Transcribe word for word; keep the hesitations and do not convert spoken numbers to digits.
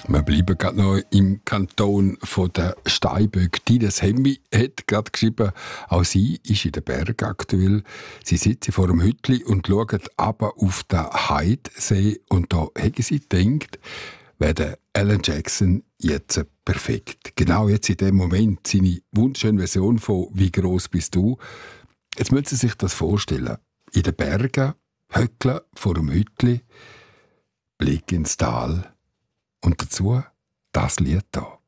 Wir bleiben gerade noch im Kanton von der Steinböck. Dines Hemmi hat gerade geschrieben, auch sie ist in den Bergen aktuell. Sie sitzt vor dem Hütli und schaut aber auf den Heidsee. Und da hat sie gedacht, wäre der Alan Jackson jetzt perfekt. Genau jetzt in dem Moment seine wunderschöne Version von «Wie groß bist du?» Jetzt müssen Sie sich das vorstellen. In den Bergen, Höckle vor dem Hütli, Blick ins Tal und dazu das Lied hier.